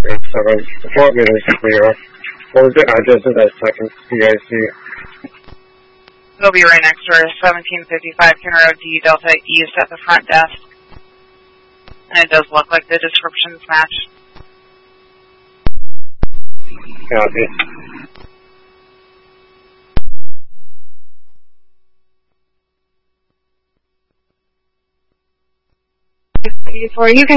The 4 meters clear. What was the address of that second CIC? It'll be right next door, 1755 Kenner Road D, Delta East at the front desk. And it does look like the descriptions match. Copy. Before you can